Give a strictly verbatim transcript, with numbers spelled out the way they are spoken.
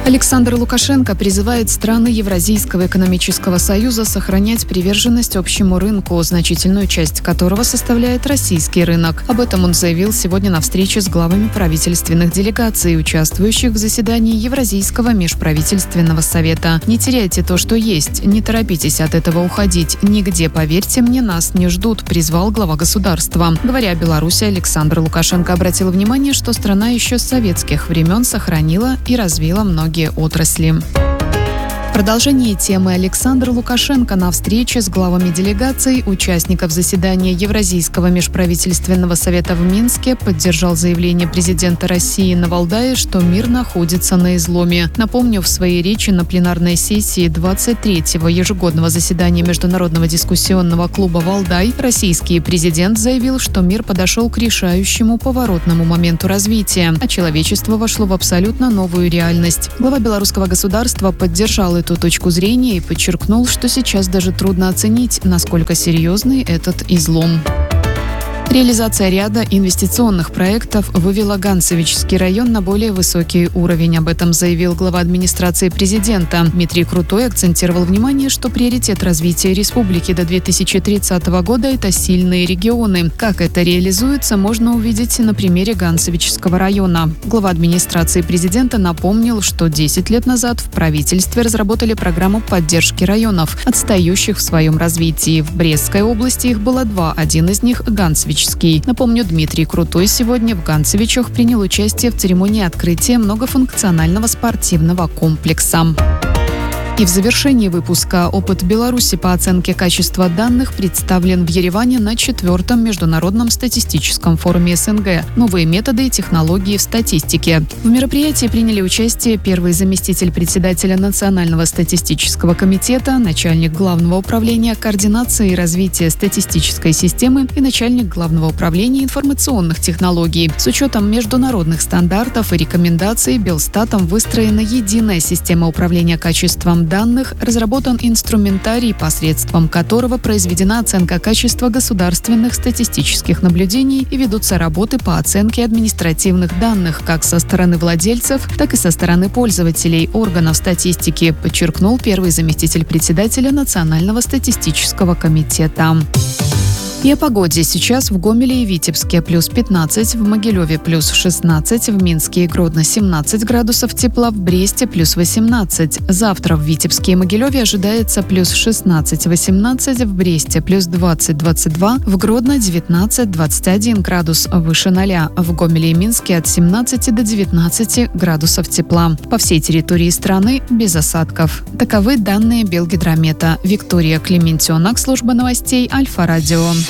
Александр Лукашенко призывает страны Евразийского экономического союза сохранять приверженность общему рынку, значительную часть которого составляет российский рынок. Об этом он заявил сегодня на встрече с главами правительственных делегаций, участвующих в заседании Евразийского межправительственного совета. «Не теряйте то, что есть, не торопитесь от этого уходить. Нигде, поверьте мне, нас не ждут», призвал глава государства. Говоря о Беларуси, Александр Лукашенко обратил внимание, что страна еще с советских времен сохранила и развила многие отрасли. Продолжение темы Александр Лукашенко на встрече с главами делегаций участников заседания Евразийского межправительственного совета в Минске поддержал заявление президента России на Валдае, что мир находится на изломе. Напомню, в своей речи на пленарной сессии двадцать третьего ежегодного заседания Международного дискуссионного клуба «Валдай» российский президент заявил, что мир подошел к решающему поворотному моменту развития, а человечество вошло в абсолютно новую реальность. Глава белорусского государства поддержал эту точку зрения и подчеркнул, что сейчас даже трудно оценить, насколько серьезный этот излом. Реализация ряда инвестиционных проектов вывела Ганцевичский район на более высокий уровень. Об этом заявил глава администрации президента. Дмитрий Крутой акцентировал внимание, что приоритет развития республики до две тысячи тридцатого года – это сильные регионы. Как это реализуется, можно увидеть на примере Ганцевичского района. Глава администрации президента напомнил, что десять лет назад в правительстве разработали программу поддержки районов, отстающих в своем развитии. В Брестской области их было два, один из них – Ганцевич. Напомню, Дмитрий Крутой сегодня в Ганцевичах принял участие в церемонии открытия многофункционального спортивного комплекса. И в завершении выпуска опыт Беларуси по оценке качества данных представлен в Ереване на четвертом международном статистическом форуме СНГ «Новые методы и технологии в статистике». В мероприятии приняли участие первый заместитель председателя Национального статистического комитета, начальник Главного управления координации и развития статистической системы и начальник Главного управления информационных технологий. С учетом международных стандартов и рекомендаций Белстатом выстроена единая система управления качеством данных, разработан инструментарий, посредством которого произведена оценка качества государственных статистических наблюдений и ведутся работы по оценке административных данных как со стороны владельцев, так и со стороны пользователей органов статистики, подчеркнул первый заместитель председателя Национального статистического комитета. И о погоде. Сейчас в Гомеле и Витебске плюс пятнадцать, в Могилеве плюс шестнадцать, в Минске и Гродно семнадцать градусов тепла, в Бресте плюс восемнадцать. Завтра в Витебске и Могилеве ожидается плюс шестнадцать-восемнадцать, в Бресте плюс двадцать-двадцать два, в Гродно девятнадцать-двадцать один градус выше ноля, в Гомеле и Минске от семнадцати до девятнадцати градусов тепла. По всей территории страны без осадков. Таковы данные Белгидромета. Виктория Клементьонок, служба новостей Альфа-Радио.